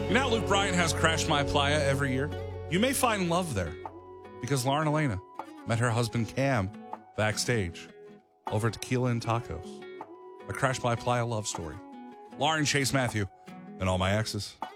You know how Luke Bryan has Crash My Playa every year? You may find love there because Lauren Elena met her husband Cam backstage over at Tequila and Tacos. A Crash My Playa love story. Lauren, Chase Matthew, and all my exes.